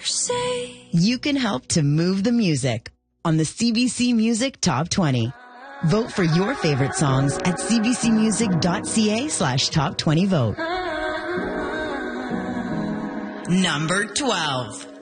say. You can help to move the music on the CBC Music Top 20. Vote for your favorite songs at cbcmusic.ca/top20vote. Number 12.